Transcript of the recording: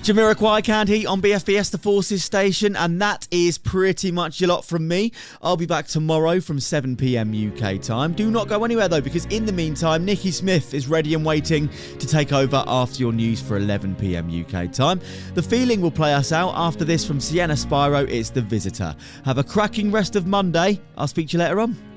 Jamiroquai, Canned Heat on BFBS, the Forces station, and that is pretty much a lot from me. I'll be back tomorrow from 7 p.m. UK time. Do not go anywhere though, because in the meantime, Nikki Smith is ready and waiting to take over after your news for 11 p.m. UK time. The Feeling will play us out. After this from Sienna Spyro, it's The Visitor. Have a cracking rest of Monday. I'll speak to you later on.